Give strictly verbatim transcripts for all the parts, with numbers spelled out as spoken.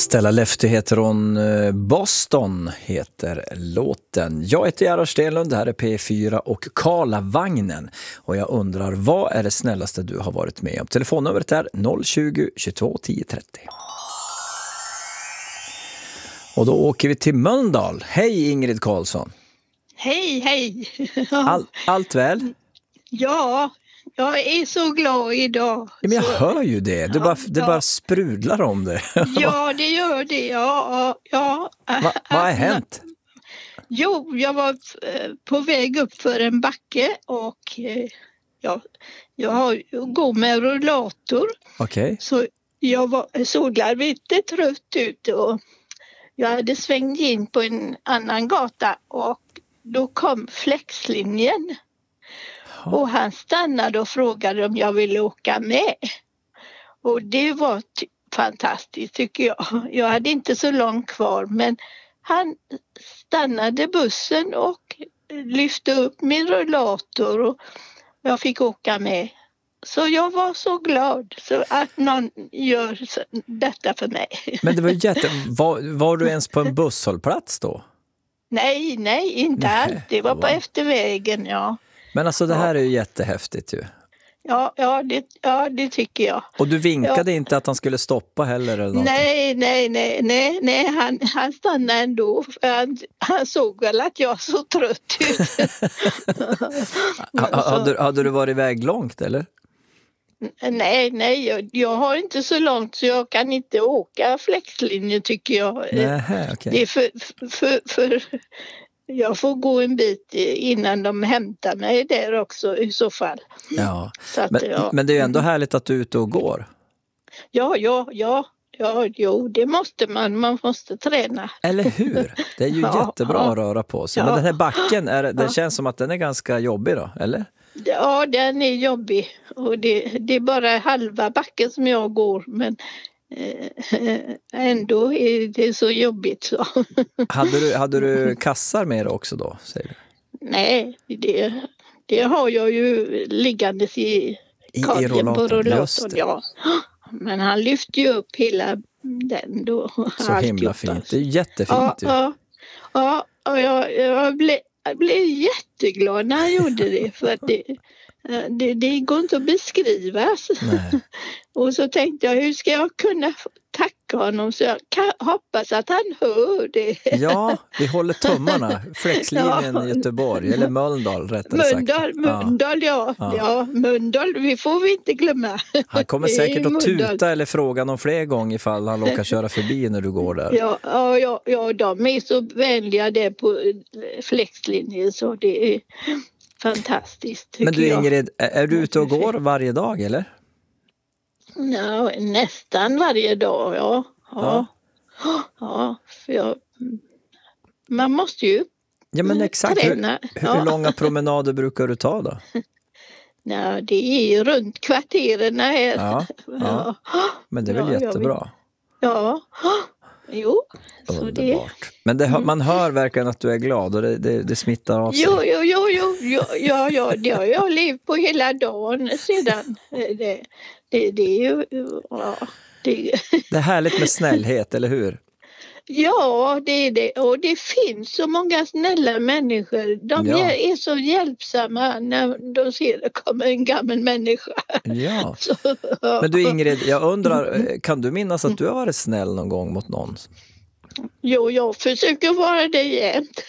Stella Lefty heter hon, Boston heter låten. Jag heter Gerhard Stenlund, det här är P fyra och Karlavagnen. Och jag undrar, vad är det snällaste du har varit med om? Telefonnumret är noll tjugo, tjugotvå, tio trettio. Och då åker vi till Mölndal. Hej Ingrid Karlsson. Hej, hej. All, allt väl? Ja, jag är så glad idag. Men jag så... hör ju det. Du ja, bara, det ja. bara sprudlar om det. Ja, det gör det. Ja, ja. Va, vad har hänt? Jo, jag var på väg upp för en backe och ja, jag har, går med rullator. Okej. Okay. Så jag var, såg lite trött ut och jag hade svängt in på en annan gata och då kom flexlinjen. Ja. Och han stannade och frågade om jag ville åka med. Och det var t- fantastiskt tycker jag. Jag hade inte så långt kvar men han stannade bussen och lyfte upp min rullator och jag fick åka med. Så jag var så glad så att någon gör detta för mig. Men det var jätte... Var, var du ens på en busshållplats då? Nej, nej, inte nej, allt. Det var på eftervägen, ja. Men alltså det här är ju jättehäftigt ju. Ja, ja, det, ja, det tycker jag. Och du vinkade ja. inte att han skulle stoppa heller eller något? Nej, nej, nej, nej, nej. Han, han stannade ändå. Han, han såg väl att jag så trött ut. hade, hade du varit iväg långt eller? Nej, nej, jag, jag har inte så långt så jag kan inte åka flexlinje tycker jag. Nähä, okay. Det är för, för, för jag får gå en bit innan de hämtar mig där också i så fall. Ja, så att, men, ja. men det är ju ändå härligt att du är ute och går. Ja, ja, ja. Ja, jo, det måste man. Man måste träna. Eller hur? Det är ju ja, jättebra ja. att röra på sig. Ja. Men den här backen, är, den ja. känns som att den är ganska jobbig då, eller? Ja, den är jobbig. Och det, det är bara halva backen som jag går. Men eh, ändå är det så jobbigt. Så. Hade du, hade du kassar med dig också då, säger du? Nej, det, det har jag ju liggandes i, I, i rollatorn. På rollatorn. Ja. Men han lyfte ju upp hela den då. Så himla fint. Alltså. Det är jättefint ja, ju. Ja, ja, och jag, jag, blev, jag blev jätteglad när han gjorde det. För att det, det, det går inte att beskrivas. Nej. Och så tänkte jag, hur ska jag kunna tacka honom? Så jag kan, hoppas att han hör det. Ja, vi håller tummarna. Flexlinjen ja. i Göteborg, eller Mölndal rättare Mölndal, sagt. Mölndal, ja. Ja. ja. Mölndal, vi får vi inte glömma. Han kommer säkert att tuta eller fråga någon fler gånger ifall han råkar köra förbi när du går där. Ja, ja, ja, ja de är så vänliga där på flexlinjen så det är fantastiskt. Men du Ingrid, är du ute och går varje dag eller? Ja, nästan varje dag, ja. Ja, ja. ja för jag, man måste ju Ja, men exakt. träna. Hur, ja. hur långa promenader brukar du ta då? Ja, det är ju runt kvartererna här. Ja, ja. Men det är väl ja, jättebra. Ja, jo. Underbart. Det... Men det, man hör verkligen att du är glad och det, det, det smittar av sig. Jo, jo, jo, jo, jo ja, ja, det har jag levt på hela dagen sedan. Det, det, det är ju... Ja, det... det är härligt med snällhet, eller hur? Ja, det är det. Och det finns så många snälla människor. De ja. är så hjälpsamma när de ser det kommer en gammal människa. Ja. Så, ja. Men du Ingrid, jag undrar, kan du minnas att du har varit snäll någon gång mot någon? Jo, jag försöker vara det jämt.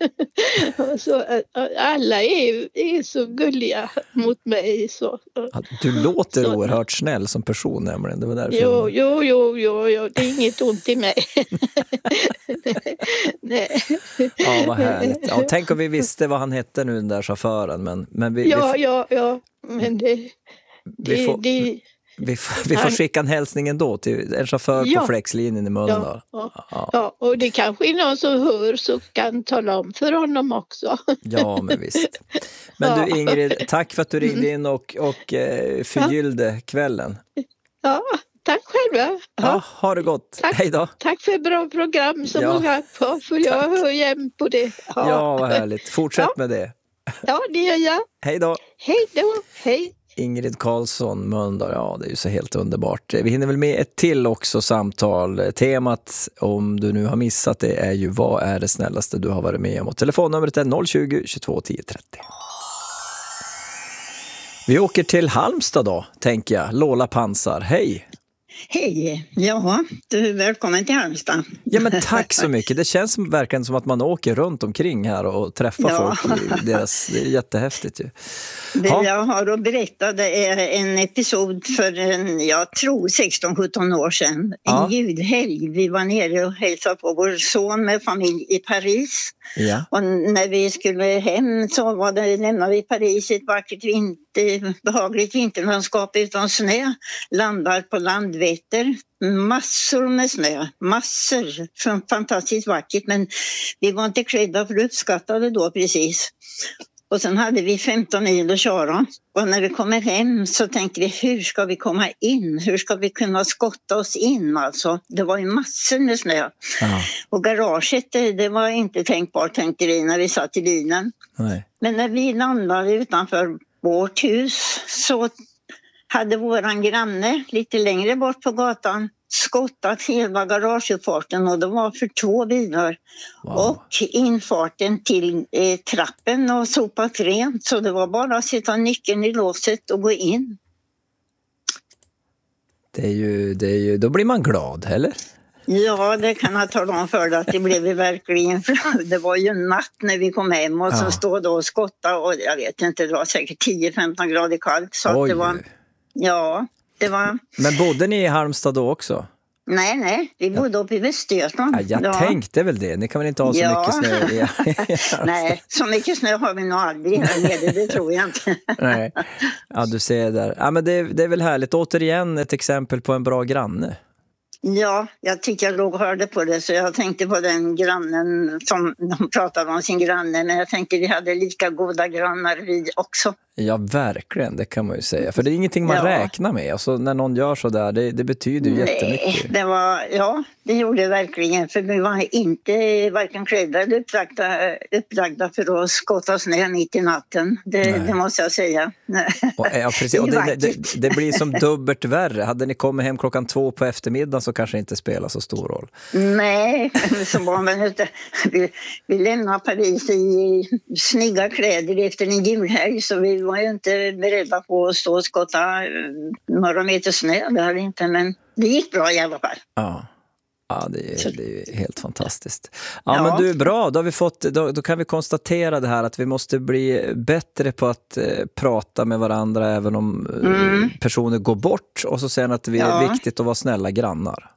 Så, alla är, är så gulliga mot mig. Så. Du låter så. oerhört snäll som person nämligen. Det var därför jo, jag... jo, jo, jo, jo, det är inget ont i mig. Nej. Ja, vad härligt. Ja, tänk om vi visste vad han hette nu, den där chauffören. Men, men vi, ja, vi... ja, ja. Men det... det, vi får... det... Vi får, vi får skicka en hälsning ändå till en chaufför ja. på flexlinjen i Mölndal. Ja, ja. Ja. ja, och det kanske är någon som hör så kan tala om för honom också. Ja, men visst. Men ja. du Ingrid, tack för att du ringde in och, och eh, förgyllde ja. kvällen. Ja, tack själva. Ja. Ja, ha det gott. Tack, hej då. Tack för ett bra program som ja. många på, för jag tack. hör jämt på det. Ja, ja vad härligt. Fortsätt ja. med det. Ja, det gör jag. Hej då. Hej då. Hej. Ingrid Karlsson, Mölndal, ja det är ju så helt underbart. Vi hinner väl med ett till också samtal. Temat, om du nu har missat det, är ju vad är det snällaste du har varit med om? Och telefonnumret är noll tjugo, tjugotvå, tio trettio. Vi åker till Halmstad då, tänker jag. Lola Pansar, hej! Hej, ja, du är välkommen till Halmstad. Ja men tack så mycket, det känns som, verkligen som att man åker runt omkring här och träffar ja. folk i deras, det är jättehäftigt ju. Det jag har att berätta, det är en episod för en, jag tror sexton sjutton år sedan, en ja. julhelg. Vi var nere och hälsade på vår son med familj i Paris. Ja. Och när vi skulle hem så var det, lämnade vi Paris i ett vackert vinter, behagligt vinterlandskap utan snö, landar på Landvetter, massor med snö, massor, fantastiskt vackert, men vi var inte klädda för uppskattade då precis. Och sen hade vi femton mil att köra. Och när vi kommer hem så tänkte vi, hur ska vi komma in? Hur ska vi kunna skotta oss in? Alltså, det var ju massor med snö. Ja. Och garaget, det, det var inte tänkbart, tänkte vi när vi satt i bilen. Nej. Men när vi landade utanför vårt hus så hade våran granne lite längre bort på gatan skottat hela garageuppfarten, och det var för två bilar. Wow. Och infarten till eh, trappen och sopat rent, så det var bara att sätta nyckeln i låset och gå in. Det är ju, det är ju, då blir man glad, eller? Ja, det kan jag tala om för dig att det blev vi verkligen. Det var ju natt när vi kom hem och ja. så stod då och skotta, och jag vet inte, det var säkert tio femton grader kallt. Så att det var, ja, det var... Men bodde ni i Halmstad då också? Nej, nej, vi bodde uppe i Västergötland. Ja, jag ja. tänkte väl det, ni kan väl inte ha så ja. mycket snö i, i Nej, så mycket snö har vi nog aldrig här nere, det tror jag inte. Nej, ja du ser där. Ja, men det, det är väl härligt, återigen ett exempel på en bra granne. Ja, jag tycker jag låg och hörde på det, så jag tänkte på den grannen som de pratade om, sin granne, men jag tänkte vi hade lika goda grannar vi också. Ja, verkligen, det kan man ju säga. För det är ingenting man ja. räknar med. Alltså, när någon gör så där, det, det betyder ju Nej, jättemycket. Det var, ja, det gjorde det verkligen. För vi var inte varken klädda eller upplagda, upplagda för att skotta snö mitt i natten. Det, det måste jag säga. Och, ja, precis. Och det, det, det blir som dubbelt värre. Hade ni kommit hem klockan två på eftermiddagen så kanske inte spelar så stor roll. Nej, så var man inte. Vi, vi lämnade Paris i snygga kläder efter en julhelg, så vi var ju inte beredda på att stå och skotta några meter snö. Det hade inte, men det gick bra i alla fall. Ja, ja det, är, det är helt fantastiskt. Ja, ja, men du är bra. Då, har vi fått, då, då kan vi konstatera det här att vi måste bli bättre på att eh, prata med varandra även om mm. eh, personer går bort. Och så sen att det ja. är viktigt att vara snälla grannar.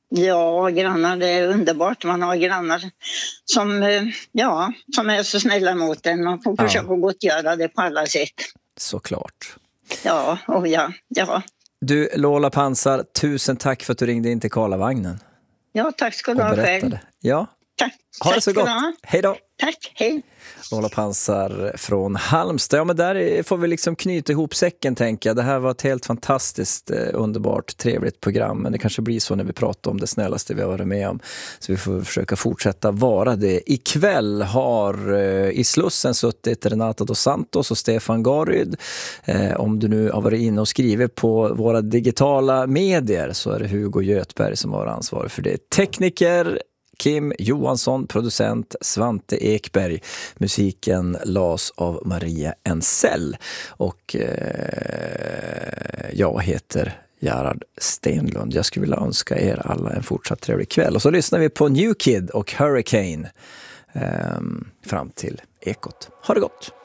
Ja, grannar, det är underbart. Man har grannar som, ja, som är så snälla mot en. Man får försöka ja. gottgöra det på alla sätt. Såklart. Ja, och ja, ja. Du, Lola Pansar, tusen tack för att du ringde in till Karlavagnen. Ja, tack ska du ha själv. Ja, tack. Ha det så gott. Hej då. Tack, hej. Lola Pansar från Halmstad. Ja, men där får vi liksom knyta ihop säcken, tänker jag. Det här var ett helt fantastiskt, underbart, trevligt program. Men det kanske blir så när vi pratar om det snällaste vi har varit med om. Så vi får försöka fortsätta vara det. Ikväll har i Slussen suttit Renata dos Santos och Stefan Garyd. Eh, om du nu har varit inne och skrivit på våra digitala medier så är det Hugo Götberg som har ansvar för det. Tekniker Kim Johansson, producent Svante Ekberg. Musiken las av Maria Ensell. Och eh, jag heter Gerard Stenlund. Jag skulle vilja önska er alla en fortsatt trevlig kväll. Och så lyssnar vi på New Kid och Hurricane eh, fram till Ekot. Ha det gott!